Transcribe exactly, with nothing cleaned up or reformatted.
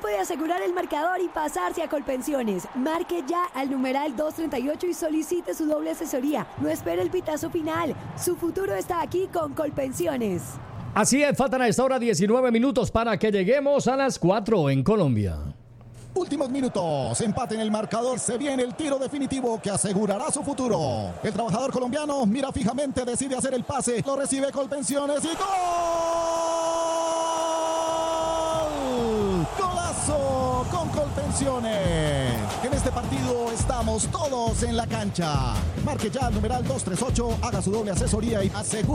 puede asegurar el marcador y pasarse a Colpensiones. Marque ya al numeral doscientos treinta y ocho y solicite su doble asesoría. No espere el pitazo final. Su futuro está aquí con Colpensiones. Así es, faltan a esta hora diecinueve minutos para que lleguemos a las cuatro en Colombia. Últimos minutos, empate en el marcador, se viene el tiro definitivo que asegurará su futuro. El trabajador colombiano mira fijamente, decide hacer el pase, lo recibe Colpensiones y ¡gol! ¡Golazo con Colpensiones! En este partido estamos todos en la cancha. Marque ya al numeral doscientos treinta y ocho, haga su doble asesoría y asegure